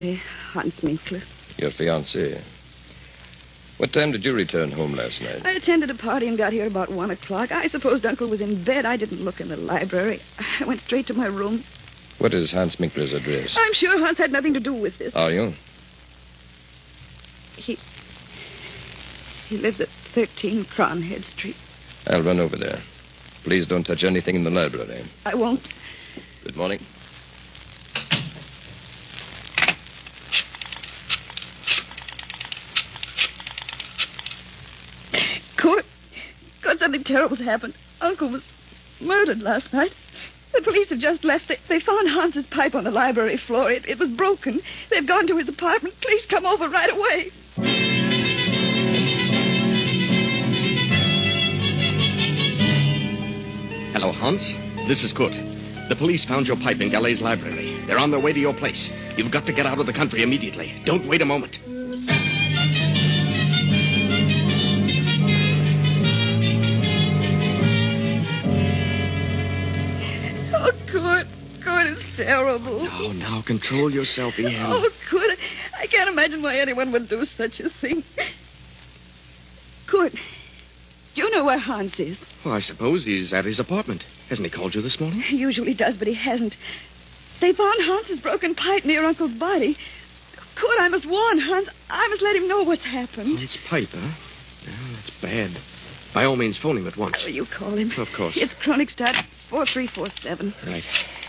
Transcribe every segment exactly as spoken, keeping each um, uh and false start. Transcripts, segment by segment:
Hans Minkler. Your fiancé. What time did you return home last night? I attended a party and got here about one o'clock. I supposed Uncle was in bed. I didn't look in the library. I went straight to my room. What is Hans Minkler's address? I'm sure Hans had nothing to do with this. Are you? He... He lives at thirteen Cronhead Street. I'll run over there. Please don't touch anything in the library. I won't. Good morning. Court. Court, something terrible's happened. Uncle was murdered last night. The police have just left. They, they found Hans's pipe on the library floor. It, it was broken. They've gone to his apartment. Please come over right away. Hello, Hans. This is Kurt. The police found your pipe in Gallet's library. They're on their way to your place. You've got to get out of the country immediately. Don't wait a moment. Oh, Kurt. Kurt is terrible. Now, now, control yourself, Ian. Oh, Kurt, I can't imagine why anyone would do such a thing. Kurt, do you know where Hans is? Well, I suppose he's at his apartment. Hasn't he called you this morning? He usually does, but he hasn't. They found Hans's broken pipe near Uncle's body. Kurt, I must warn Hans. I must let him know what's happened. Hans' pipe, huh? Yeah, that's bad. By all means, phone him at once. How will you call him? Of course. It's Kronigstad four three four seven. Right.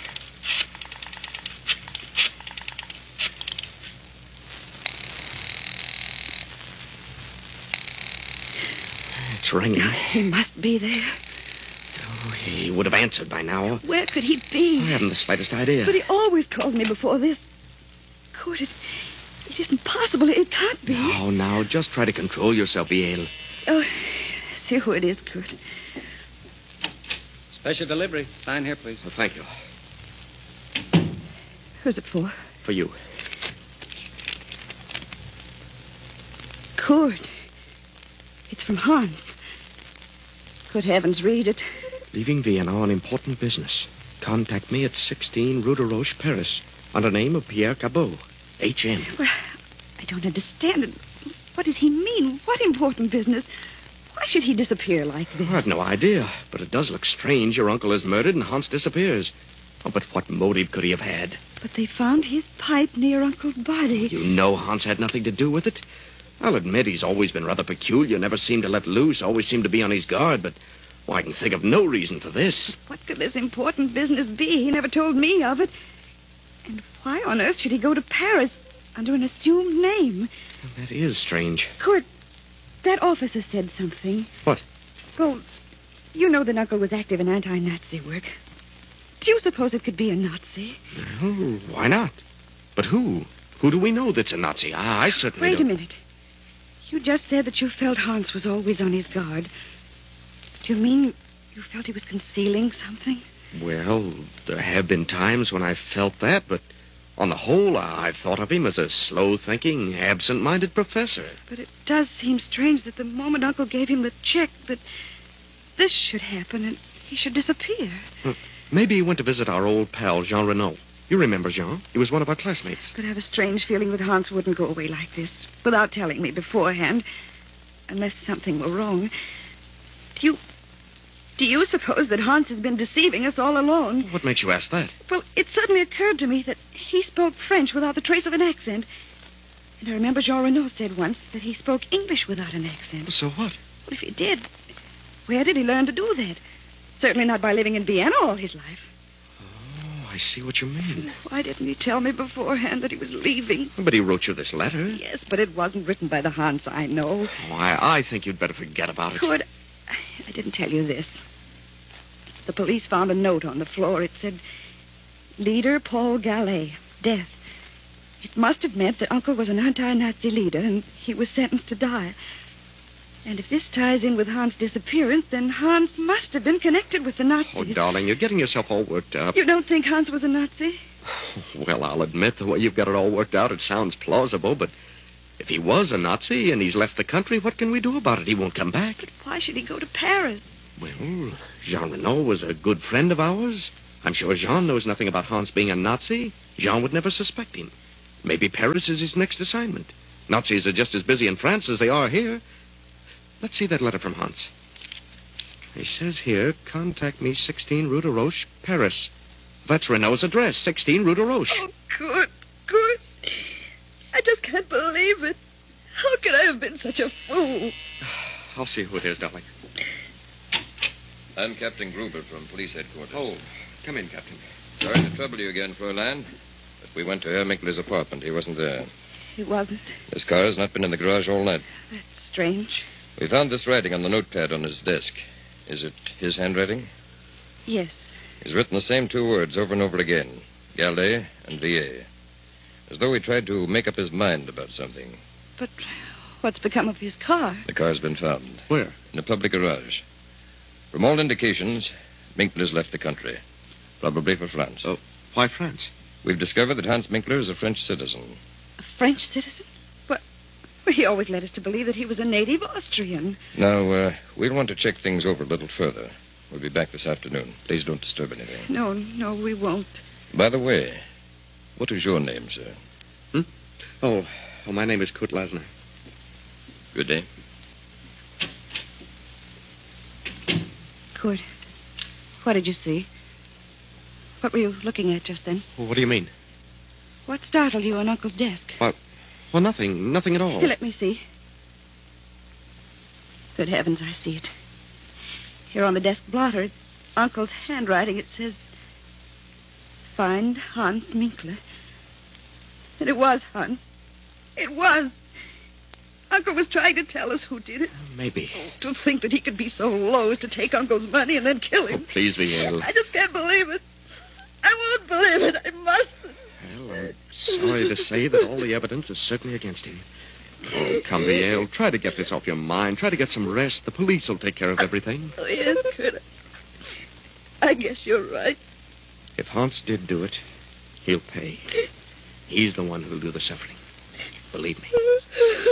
It's ringing. He must be there. Oh, he would have answered by now. Where could he be? I haven't the slightest idea. But he always calls me before this. Kurt, it, it isn't possible. It can't be. Now, now, just try to control yourself, Yale. Oh, see who it is, Kurt. Special delivery. Sign here, please. Well, thank you. Who's it for? For you. Kurt. It's from Hans. Good heavens, read it. Leaving Vienna on important business. Contact me at sixteen Rue de Roche, Paris, under name of Pierre Cabot, H M. Well, I don't understand it. What does he mean? What important business? Why should he disappear like this? I've no idea, but it does look strange. Your uncle is murdered and Hans disappears. Oh, but what motive could he have had? But they found his pipe near Uncle's body. You know Hans had nothing to do with it. I'll admit he's always been rather peculiar, never seemed to let loose, always seemed to be on his guard, but well, I can think of no reason for this. What could this important business be? He never told me of it. And why on earth should he go to Paris under an assumed name? Well, that is strange. Kurt, that officer said something. What? Well, you know that Uncle was active in anti-Nazi work. Do you suppose it could be a Nazi? Well, why not? But who? Who do we know that's a Nazi? I, I certainly Wait don't... a minute. You just said that you felt Hans was always on his guard. Do you mean you felt he was concealing something? Well, there have been times when I've felt that, but on the whole, I've thought of him as a slow-thinking, absent-minded professor. But it does seem strange that the moment Uncle gave him the check, that this should happen and he should disappear. Well, maybe he went to visit our old pal, Jean Renault. You remember Jean? He was one of our classmates. But I have a strange feeling that Hans wouldn't go away like this without telling me beforehand, unless something were wrong. Do you... Do you suppose that Hans has been deceiving us all along? What makes you ask that? Well, it suddenly occurred to me that he spoke French without the trace of an accent. And I remember Jean Renault said once that he spoke English without an accent. So what? Well, if he did, where did he learn to do that? Certainly not by living in Vienna all his life. Oh, I see what you mean. Why didn't he tell me beforehand that he was leaving? But he wrote you this letter. Yes, but it wasn't written by the Hans I know. Oh, I, I think you'd better forget about it. Good. I didn't tell you this. The police found a note on the floor. It said, Leader Paul Gallet, death. It must have meant that Uncle was an anti-Nazi leader and he was sentenced to die. And if this ties in with Hans' disappearance, then Hans must have been connected with the Nazis. Oh, darling, you're getting yourself all worked up. You don't think Hans was a Nazi? Well, I'll admit the way you've got it all worked out, it sounds plausible, but if he was a Nazi and he's left the country, what can we do about it? He won't come back. But why should he go to Paris? Well, Jean Renault was a good friend of ours. I'm sure Jean knows nothing about Hans being a Nazi. Jean would never suspect him. Maybe Paris is his next assignment. Nazis are just as busy in France as they are here. Let's see that letter from Hans. He says here, contact me, sixteen Rue de Roche, Paris. That's Renault's address, sixteen Rue de Roche. Oh, good, good. I just can't believe it. How could I have been such a fool? I'll see who it is, darling. I'm Captain Gruber from police headquarters. Oh, come in, Captain. Sorry to trouble you again, Fräulein, but we went to Herr Minkler's apartment. He wasn't there. He wasn't. His car has not been in the garage all night. That's strange. We found this writing on the notepad on his desk. Is it his handwriting? Yes. He's written the same two words over and over again. Gallet and Villiers. As though he tried to make up his mind about something. But what's become of his car? The car's been found. Where? In a public garage. From all indications, Minkler's left the country. Probably for France. Oh, why France? We've discovered that Hans Minkler is a French citizen. A French citizen? But well, he always led us to believe that he was a native Austrian. Now, uh, we'll want to check things over a little further. We'll be back this afternoon. Please don't disturb anything. No, no, we won't. By the way, what is your name, sir? Hmm? Oh, oh my name is Kurt Lasner. Good day. Kurt, what did you see? What were you looking at just then? What do you mean? What startled you on Uncle's desk? Well, well, nothing. Nothing at all. Here, let me see. Good heavens, I see it. Here on the desk blotter, it's Uncle's handwriting. It says, find Hans Minkler. And it was Hans. It was. Uncle was trying to tell us who did it. Maybe. To think that he could be so low as to take Uncle's money and then kill him. Oh, please, Viel. I just can't believe it. I won't believe it. I mustn't. Well, I'm sorry to say that all the evidence is certainly against him. Oh, come, Viel. Try to get this off your mind. Try to get some rest. The police will take care of everything. Oh, yes, Kurt. I guess you're right. If Hans did do it, he'll pay. He's the one who'll do the suffering. Believe me.